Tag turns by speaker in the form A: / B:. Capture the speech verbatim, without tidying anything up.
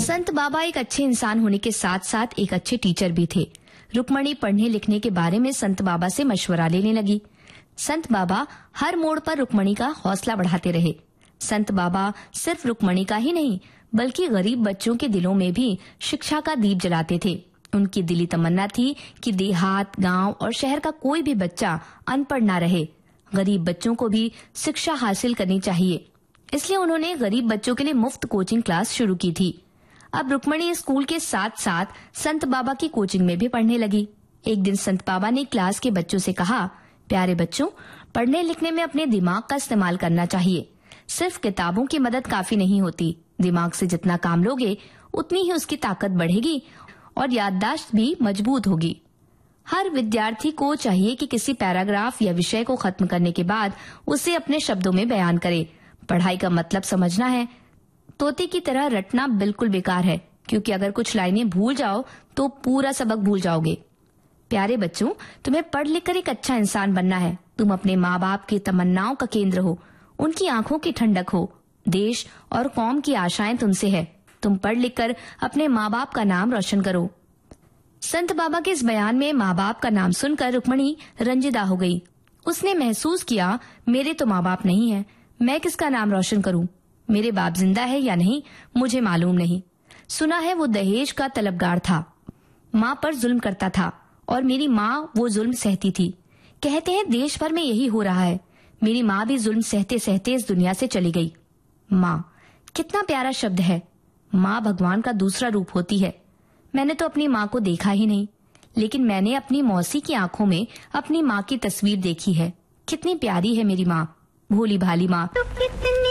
A: संत बाबा एक अच्छे इंसान होने के साथ साथ एक अच्छे टीचर भी थे। रुक्मणी पढ़ने लिखने के बारे में संत बाबा से मशवरा लेने लगी। संत बाबा हर मोड़ पर रुक्मणी का हौसला बढ़ाते रहे। संत बाबा सिर्फ रुक्मणी का ही नहीं बल्कि गरीब बच्चों के दिलों में भी शिक्षा का दीप जलाते थे। उनकी दिली तमन्ना थी कि देहात, गांव और शहर का कोई भी बच्चा अनपढ़ ना रहे। गरीब बच्चों को भी शिक्षा हासिल करनी चाहिए, इसलिए उन्होंने गरीब बच्चों के लिए मुफ्त कोचिंग क्लास शुरू की थी। अब रुक्मणी स्कूल के साथ साथ संत बाबा की कोचिंग में भी पढ़ने लगी। एक दिन संत बाबा ने क्लास के बच्चों से कहा, प्यारे बच्चों, पढ़ने लिखने में अपने दिमाग का इस्तेमाल करना चाहिए। सिर्फ किताबों की मदद काफी नहीं होती। दिमाग से जितना काम लोगे उतनी ही उसकी ताकत बढ़ेगी और याददाश्त भी मजबूत होगी। हर विद्यार्थी को चाहिए कि किसी पैराग्राफ या विषय को खत्म करने के बाद उसे अपने शब्दों में बयान करे। पढ़ाई का मतलब समझना है। तोते की तरह रटना बिल्कुल बेकार है, क्योंकि अगर कुछ लाइनें भूल जाओ तो पूरा सबक भूल जाओगे। प्यारे बच्चों, तुम्हें पढ़ लिख कर एक अच्छा इंसान बनना है। तुम अपने माँ बाप की तमन्नाओं का केंद्र हो, उनकी आंखों की ठंडक हो। देश और कौम की आशाएं तुमसे है। तुम पढ़ लिख कर अपने माँ बाप का नाम रोशन करो। संत बाबा के इस बयान में माँ बाप का नाम सुनकर रुक्मणी रंजिदा हो गई। उसने महसूस किया, मेरे तो माँ बाप नहीं है, मैं किसका नाम रोशन करूं? मेरे बाप जिंदा है या नहीं मुझे मालूम नहीं। सुना है वो दहेज का तलबगार था, माँ पर जुल्म करता था और मेरी माँ वो जुल्म सहती थी। कहते हैं देश भर में यही हो रहा है। मेरी माँ भी जुल्म सहते सहते इस दुनिया से चली गई। माँ, कितना प्यारा शब्द है। माँ भगवान का दूसरा रूप होती है। मैंने तो अपनी माँ को देखा ही नहीं, लेकिन मैंने अपनी मौसी की आंखों में अपनी माँ की तस्वीर देखी है। कितनी प्यारी है मेरी माँ, भोली भाली माँ।